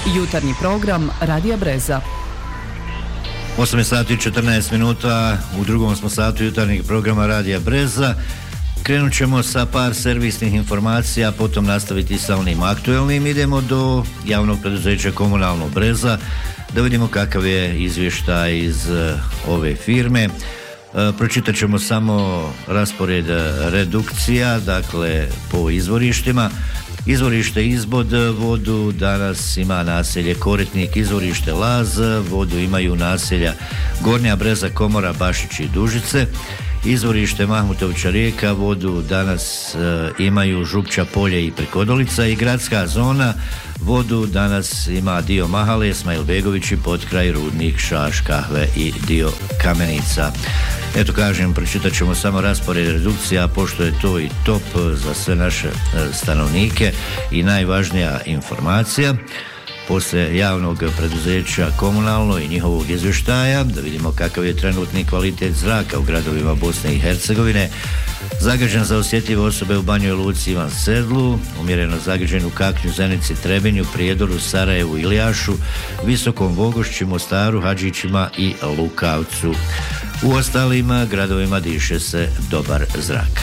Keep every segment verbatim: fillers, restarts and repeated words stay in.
Jutarnji program Radija Breza. osam sati i četrnaest minuta, u drugom smo satu jutarnjeg programa Radija Breza. Krenut ćemo sa par servisnih informacija, potom nastaviti sa onim aktuelnim. Idemo do javnog preduzeća Komunalno Breza, da vidimo kakav je izvještaj iz ove firme. Pročitat ćemo samo raspored redukcija, dakle po izvorištima. Izvorište Izbod vodu danas ima naselje Koritnik, izvorište Laz vodu imaju naselja Gornja Breza, Komora, Bašić i Dužice. Izvorište Mahmutovića Rijeka vodu danas e, imaju Župča Polje i Prikodolica, i gradska zona vodu danas ima dio Mahale, Smajlbegović i Potkraj, Rudnik, Šaš, Kahve i dio Kamenica. Eto, kažem, pročitat ćemo samo raspored redukcija, pošto je to i top za sve naše stanovnike i najvažnija informacija. Poslije javnog preduzeća Komunalno i njihovog izvještaja, da vidimo kakav je trenutni kvalitet zraka u gradovima Bosne i Hercegovine. Zagađen za osjetljive osobe u Banjoj Luci, Ivan Sedlu, umjereno zagađen u Kaknju, Zenici, Trebinju, Prijedoru, Sarajevu, Ilijašu, Visokom Vogošći, Mostaru, Hadžićima i Lukavcu. U ostalim gradovima diše se dobar zrak.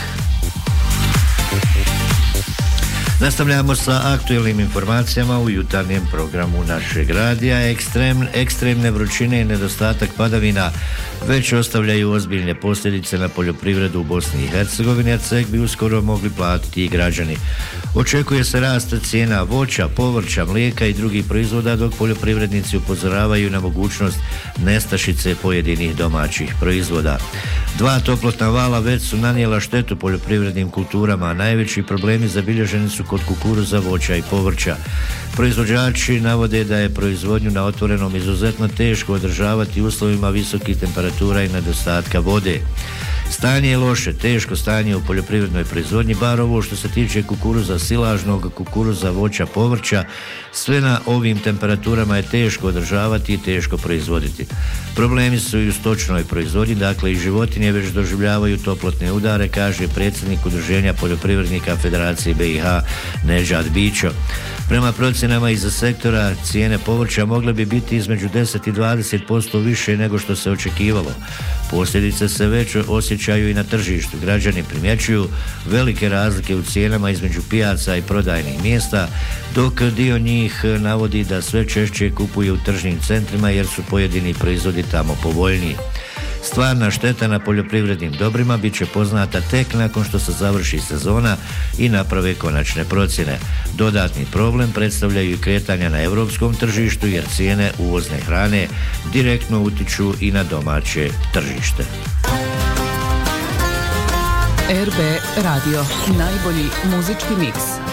Nastavljamo sa aktuelnim informacijama u jutarnjem programu našeg radija. Ekstrem, ekstremne vrućine i nedostatak padavina već ostavljaju ozbiljne posljedice na poljoprivredu u Bosni i Hercegovini, a ceh bi uskoro mogli platiti i građani. Očekuje se rast cijena voća, povrća, mlijeka i drugih proizvoda, dok poljoprivrednici upozoravaju na mogućnost nestašice pojedinih domaćih proizvoda. Dva toplotna vala već su nanijela štetu poljoprivrednim kulturama, a najveći problemi zabilježeni su kod kukuruza, voća i povrća. Proizvođači navode da je proizvodnju na otvorenom izuzetno teško održavati u uslovima visokih temperatura i nedostatka vode. Stanje je loše, teško stanje u poljoprivrednoj proizvodnji, bar ovo što se tiče kukuruza silažnog, kukuruza, voća, povrća. Sve na ovim temperaturama je teško održavati i teško proizvoditi. Problemi su i u stočnoj proizvodnji, dakle i životinje već doživljavaju toplotne udare, kaže predsjednik Udruženja poljoprivrednika Federacije B i H Nedžad Bićo. Prema procjenama iza sektora, cijene povrća mogle bi biti između deset i dvadeset posto više nego što se očekivalo. Posljedice se već osjećaju i na tržištu. Građani primjećuju velike razlike u cijenama između pijaca i prodajnih mjesta, dok dio njih navodi da sve češće kupuju u tržnim centrima jer su pojedini proizvodi tamo povoljniji. Stvarna šteta na poljoprivrednim dobrima bit će poznata tek nakon što se završi sezona i naprave konačne procjene. Dodatni problem predstavljaju i kretanja na europskom tržištu, jer cijene uvozne hrane direktno utiču i na domaće tržište. R B Radio, najbolji muzički miks.